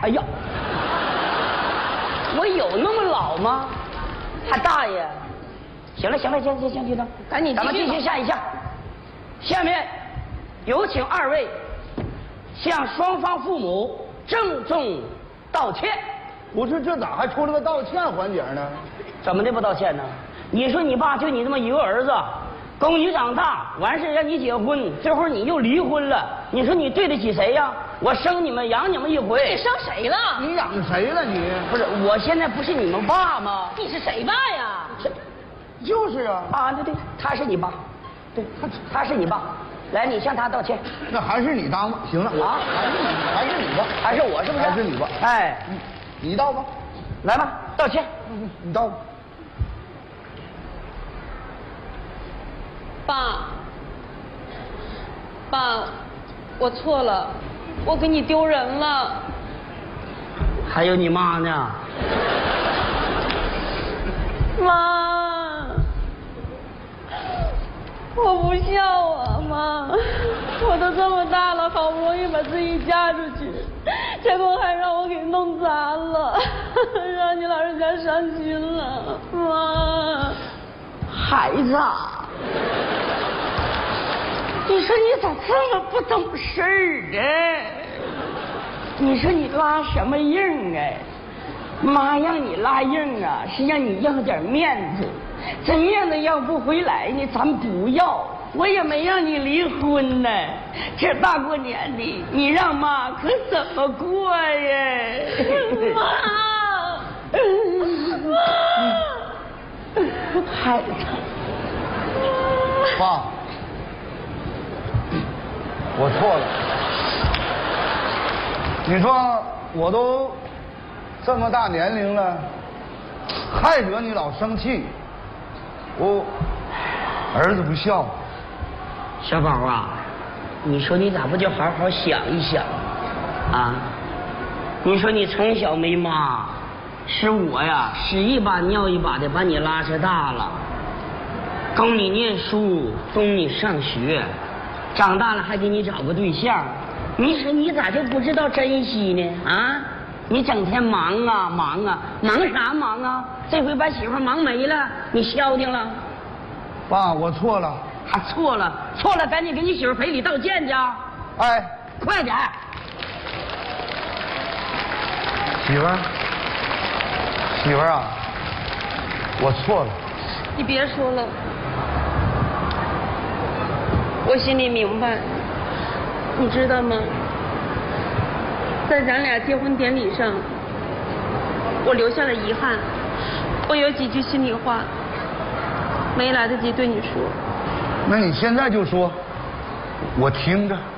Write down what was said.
哎呀，我有那么老吗？他大爷！行了，行，局长， 赶紧咱们继续下一项。下面有请二位向双方父母郑重道歉。 不是，这咋还出了个道歉环节呢？ 怎么的不道歉呢？你说你爸就你这么一个儿子，供你长大，完事让你结婚，这会儿你又离婚了，你说你对得起谁呀？我生你们养你们一回， 你生谁了？ 你养谁了你？ 不是，我现在不是你们爸吗？ 你是谁爸呀？ 就是啊。 啊，对，他是你爸，对，他是你爸。来，你向他道歉。 那还是你当吧。行了啊，还是你吧， 还是我是不是？ 还是你吧。 哎， 你道吧。 来吧，道歉。 你道吧。 爸，我错了，我给你丢人了。 还有你妈呢。 妈，我不孝啊，妈！我都这么大了，好不容易把自己嫁出去，结果还让我给弄砸了，让你老人家伤心了，妈！ 孩子，你说你咋这么不懂事儿呢？你说你拉什么硬啊？妈让你拉硬啊，是让你要点面子。这面子要不回来呢，咱不要。我也没让你离婚呢。这大过年的，你让妈可怎么过呀？孩子， 爸，我错了。你说我都这么大年龄了，害得你老生气，我儿子不孝。 小宝啊，你说你咋不就好好想一想啊？你说你从小没妈，是我呀屎一把尿一把的把你拉扯大了，供你念书，供你上学，长大了还给你找个对象，你说你咋就不知道珍惜呢？啊，你整天忙啊，忙啥忙啊？这回把媳妇忙没了，你消停了？ 爸，我错了。 还错了，赶紧给你媳妇赔礼道歉去。 哎， 快点！ 媳妇儿啊，我错了。 你别说了，我心里明白，你知道吗？在咱俩结婚典礼上，我留下了遗憾，我有几句心里话没来得及对你说。 那你现在就说，我听着。